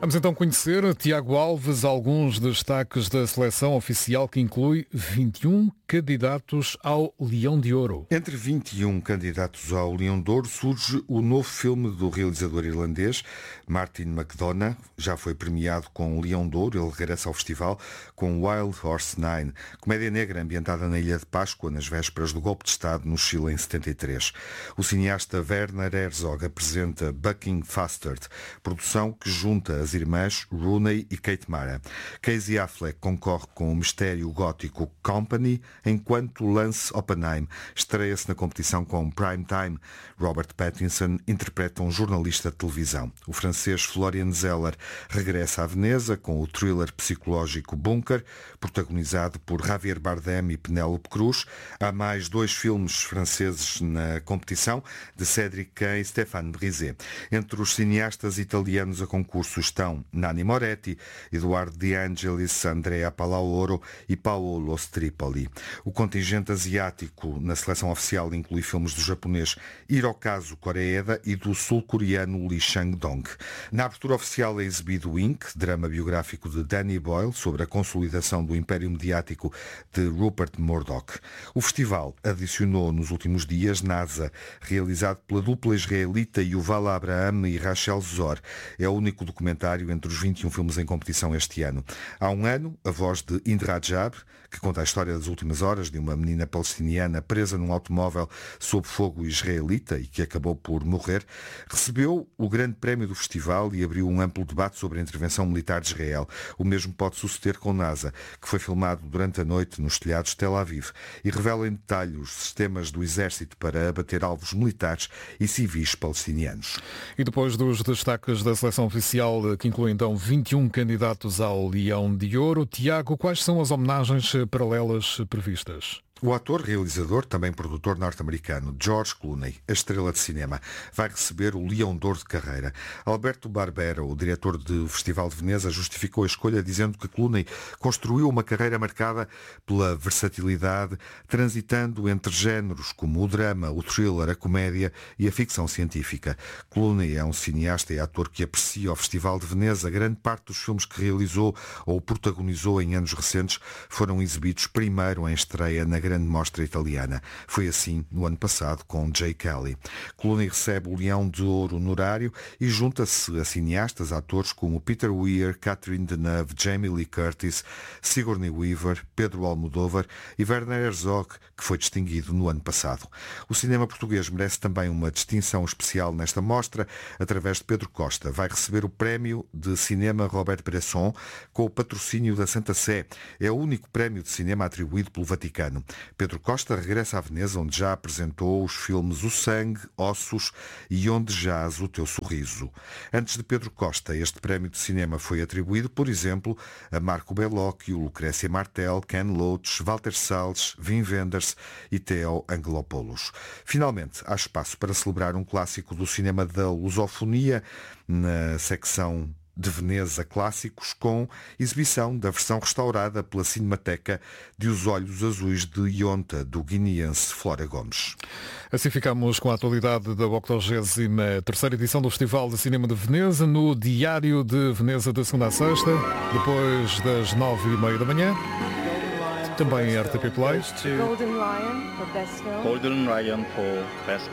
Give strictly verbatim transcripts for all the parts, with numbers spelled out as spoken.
Vamos então conhecer, Tiago Alves, alguns destaques da seleção oficial que inclui vinte e um candidatos ao Leão de Ouro. Entre vinte e um candidatos ao Leão de Ouro surge o novo filme do realizador irlandês Martin McDonagh. Já foi premiado com o Leão de Ouro. Ele regressa ao festival com Wild Horse Nine, comédia negra ambientada na Ilha de Páscoa, nas vésperas do golpe de Estado no Chile em setenta e três. O cineasta Werner Herzog apresenta Bucking Fastard, produção que junta as irmãs Rooney e Kate Mara. Casey Affleck concorre com o mistério gótico Company, enquanto Lance Oppenheim estreia-se na competição com Prime Time. Robert Pattinson interpreta um jornalista de televisão. O francês Florian Zeller regressa a Veneza com o thriller psicológico Bunker, protagonizado por Javier Bardem e Penélope Cruz. Há mais dois filmes franceses na competição, de Cédric Kahn e Stéphane Brisé. Entre os cineastas italianos a concurso estão Nanni Moretti, Eduardo De Angelis, Andrea Palaoro e Paolo Stripoli. O contingente asiático na seleção oficial inclui filmes do japonês Hirokazu Koreeda e do sul-coreano Lee Chang-dong. Na abertura oficial é exibido Ink, drama biográfico de Danny Boyle sobre a consolidação do império mediático de Rupert Murdoch. O festival adicionou nos últimos dias NASA, realizado pela dupla israelita Yuval Abraham e Rachel Zor. É o único documentário entre os vinte e um filmes em competição este ano. Há um ano, a voz de Hind Rajab, que conta a história das últimas horas de uma menina palestiniana presa num automóvel sob fogo israelita e que acabou por morrer, recebeu o grande prémio do festival e abriu um amplo debate sobre a intervenção militar de Israel. O mesmo pode suceder com NASA, que foi filmado durante a noite nos telhados de Tel Aviv e revela em detalhe os sistemas do exército para abater alvos militares e civis palestinianos. E depois dos destaques da seleção oficial, que inclui então vinte e um candidatos ao Leão de Ouro, Tiago, quais são as homenagens paralelas previstas? O ator, realizador, também produtor norte-americano, George Clooney, a estrela de cinema, vai receber o Leão de Ouro de carreira. Alberto Barbera, o diretor do Festival de Veneza, justificou a escolha dizendo que Clooney construiu uma carreira marcada pela versatilidade, transitando entre géneros como o drama, o thriller, a comédia e a ficção científica. Clooney é um cineasta e ator que aprecia o Festival de Veneza. Grande parte dos filmes que realizou ou protagonizou em anos recentes foram exibidos primeiro em estreia na grande mostra italiana. Foi assim no ano passado com Jay Kelly. Clooney recebe o Leão de Ouro honorário e junta-se a cineastas, atores como Peter Weir, Catherine Deneuve, Jamie Lee Curtis, Sigourney Weaver, Pedro Almodóvar e Werner Herzog, que foi distinguido no ano passado. O cinema português merece também uma distinção especial nesta mostra, através de Pedro Costa. Vai receber o prémio de cinema Robert Bresson com o patrocínio da Santa Sé. É o único prémio de cinema atribuído pelo Vaticano. Pedro Costa regressa à Veneza, onde já apresentou os filmes O Sangue, Ossos e Onde Jaz o Teu Sorriso. Antes de Pedro Costa, este prémio de cinema foi atribuído, por exemplo, a Marco Bellocchio, Lucrécia Martel, Ken Loach, Walter Salles, Wim Wenders e Theo Angelopoulos. Finalmente, há espaço para celebrar um clássico do cinema da lusofonia na secção de Veneza Clássicos, com exibição da versão restaurada pela Cinemateca de Os Olhos Azuis de Ionta, do guineense Flora Gomes. Assim ficamos com a atualidade da octogésima terceira edição do Festival de Cinema de Veneza, no Diário de Veneza de segunda a sexta, depois das nove e meia da manhã. Também em R T P Play. Golden Lion for Best Film. Golden Lion for Best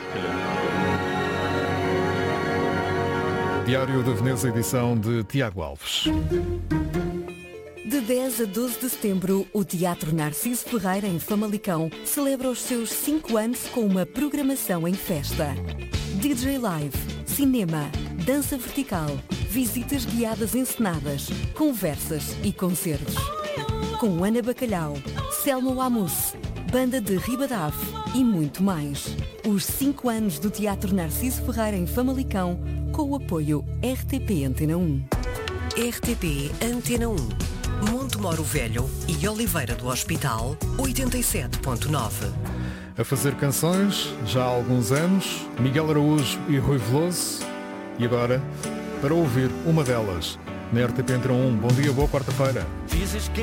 Film. Diário de Veneza, edição de Tiago Alves. De dez a doze de setembro, o Teatro Narciso Ferreira, em Famalicão, celebra os seus cinco anos com uma programação em festa. D J Live, cinema, dança vertical, visitas guiadas encenadas, conversas e concertos. Com Ana Bacalhau, Selma Wamus, Banda de Ribadave e muito mais. Os cinco anos do Teatro Narciso Ferreira em Famalicão, com o apoio R T P Antena um. R T P Antena um. Montemoro Velho e Oliveira do Hospital, oitenta e sete ponto nove. A fazer canções, já há alguns anos, Miguel Araújo e Rui Veloso. E agora, para ouvir uma delas, na R T P Antena um. Bom dia, boa quarta-feira.